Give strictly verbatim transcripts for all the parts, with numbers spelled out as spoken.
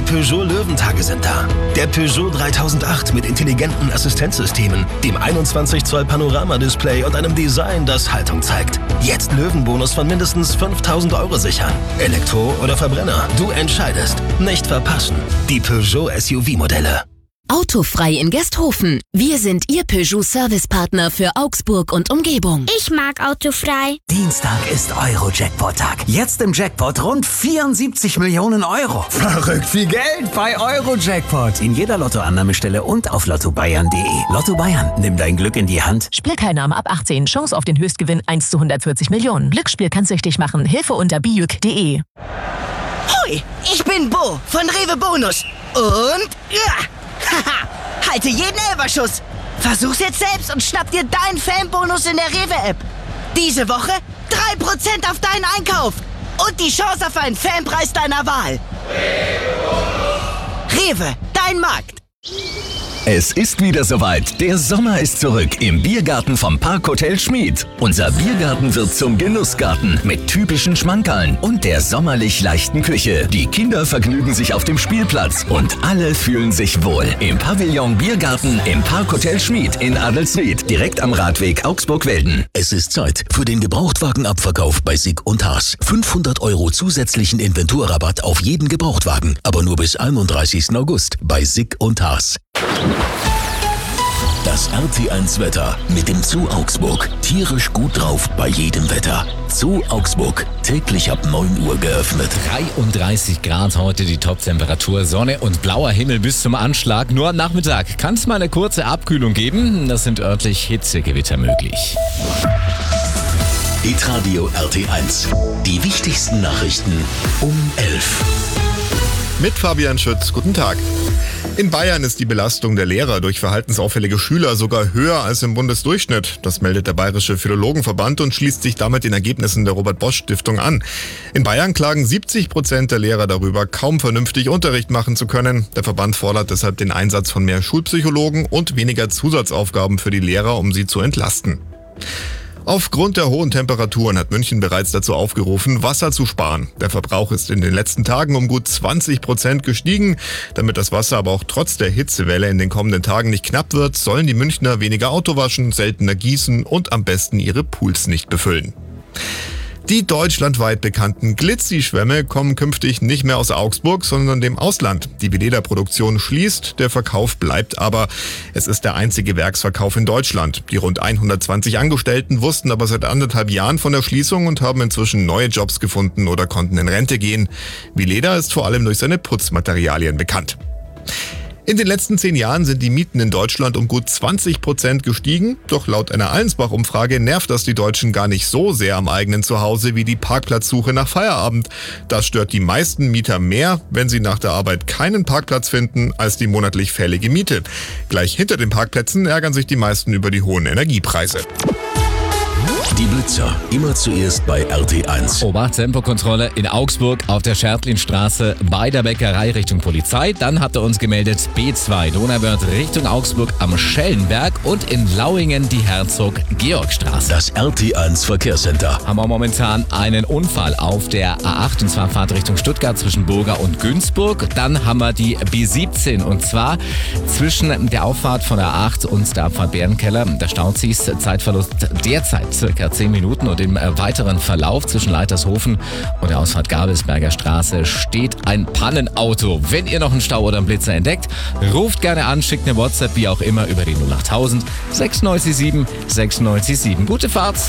Peugeot Löwentage sind da. Der Peugeot dreitausendacht mit intelligenten Assistenzsystemen, dem einundzwanzig Zoll Panoramadisplay und einem Design, das Haltung zeigt. Jetzt Löwenbonus von mindestens fünftausend Euro sichern. Elektro oder Verbrenner, du entscheidest. Nicht verpassen. Die Peugeot S U V-Modelle. Autofrei in Gesthofen. Wir sind Ihr Peugeot-Servicepartner für Augsburg und Umgebung. Ich mag Autofrei. Dienstag ist Euro-Jackpot-Tag. Jetzt im Jackpot rund vierundsiebzig Millionen Euro. Verrückt viel Geld bei Euro-Jackpot. In jeder Lottoannahmestelle und auf lotto bayern punkt de. Lotto Bayern, nimm dein Glück in die Hand. Spielteilnahme ab achtzehn. Chance auf den Höchstgewinn eins zu hundertvierzig Millionen. Glücksspiel kann süchtig machen. Hilfe unter bijuk punkt de. Hoi, ich bin Bo von Rewe Bonus. Und... ja. Haha, halte jeden Elberschuss. Versuch's jetzt selbst und schnapp dir deinen Fanbonus in der Rewe-App. Diese Woche drei Prozent auf deinen Einkauf. Und die Chance auf einen Fanpreis deiner Wahl. Rewe, dein Markt. Es ist wieder soweit. Der Sommer ist zurück im Biergarten vom Parkhotel Schmied. Unser Biergarten wird zum Genussgarten mit typischen Schmankerln und der sommerlich leichten Küche. Die Kinder vergnügen sich auf dem Spielplatz und alle fühlen sich wohl. Im Pavillon Biergarten im Parkhotel Schmied in Adelsried, direkt am Radweg Augsburg-Welden. Es ist Zeit für den Gebrauchtwagenabverkauf bei Sick und Haas. fünfhundert Euro zusätzlichen Inventurrabatt auf jeden Gebrauchtwagen, aber nur bis einunddreißigsten August bei Sick und Haas. Das R T eins Wetter mit dem Zoo Augsburg. Tierisch gut drauf bei jedem Wetter. Zoo Augsburg, täglich ab neun Uhr geöffnet. dreiunddreißig Grad heute die Toptemperatur, Sonne und blauer Himmel bis zum Anschlag. Nur am Nachmittag kann es mal eine kurze Abkühlung geben. Das sind örtlich Hitzegewitter möglich. Hitradio R T eins. Die wichtigsten Nachrichten um elf. Mit Fabian Schütz, guten Tag. In Bayern ist die Belastung der Lehrer durch verhaltensauffällige Schüler sogar höher als im Bundesdurchschnitt. Das meldet der Bayerische Philologenverband und schließt sich damit den Ergebnissen der Robert-Bosch-Stiftung an. In Bayern klagen siebzig Prozent der Lehrer darüber, kaum vernünftig Unterricht machen zu können. Der Verband fordert deshalb den Einsatz von mehr Schulpsychologen und weniger Zusatzaufgaben für die Lehrer, um sie zu entlasten. Aufgrund der hohen Temperaturen hat München bereits dazu aufgerufen, Wasser zu sparen. Der Verbrauch ist in den letzten Tagen um gut zwanzig Prozent gestiegen. Damit das Wasser aber auch trotz der Hitzewelle in den kommenden Tagen nicht knapp wird, sollen die Münchner weniger Auto waschen, seltener gießen und am besten ihre Pools nicht befüllen. Die deutschlandweit bekannten Glitzy-Schwämme kommen künftig nicht mehr aus Augsburg, sondern dem Ausland. Die Veleda-Produktion schließt, der Verkauf bleibt aber. Es ist der einzige Werksverkauf in Deutschland. Die rund hundertzwanzig Angestellten wussten aber seit anderthalb Jahren von der Schließung und haben inzwischen neue Jobs gefunden oder konnten in Rente gehen. Veleda ist vor allem durch seine Putzmaterialien bekannt. In den letzten zehn Jahren sind die Mieten in Deutschland um gut zwanzig Prozent gestiegen. Doch laut einer Allensbach-Umfrage nervt das die Deutschen gar nicht so sehr am eigenen Zuhause wie die Parkplatzsuche nach Feierabend. Das stört die meisten Mieter mehr, wenn sie nach der Arbeit keinen Parkplatz finden, als die monatlich fällige Miete. Gleich hinter den Parkplätzen ärgern sich die meisten über die hohen Energiepreise. Die Blitzer, immer zuerst bei R T eins. Obacht, Tempokontrolle in Augsburg auf der Schertlinstraße bei der Bäckerei Richtung Polizei. Dann hat er uns gemeldet B zwei Donauwörth Richtung Augsburg am Schellenberg und in Lauingen die Herzog-Georg-Straße. Das R T eins Verkehrscenter. Haben wir momentan einen Unfall auf der A acht und zwar Fahrt Richtung Stuttgart zwischen Burga und Günzburg. Dann haben wir die B siebzehn und zwar zwischen der Auffahrt von der A acht und der Abfahrt Bärenkeller. Da staut sich Zeitverlust derzeit circa zehn Minuten und im weiteren Verlauf zwischen Leitershofen und der Ausfahrt Gabelsberger Straße steht ein Pannenauto. Wenn ihr noch einen Stau oder einen Blitzer entdeckt, ruft gerne an, schickt eine WhatsApp, wie auch immer, über die null achttausend sechs neun sieben sechs neun sieben. Gute Fahrt!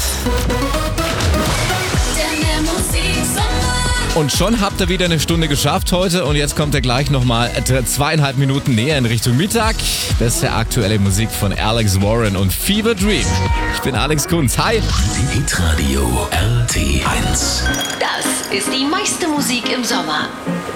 Und schon habt ihr wieder eine Stunde geschafft heute und jetzt kommt ihr gleich nochmal zweieinhalb Minuten näher in Richtung Mittag. Das ist der aktuelle Musik von Alex Warren und Fever Dream. Ich bin Alex Kunz. Hi! Hitradio R T eins. Das ist die meiste Musik im Sommer.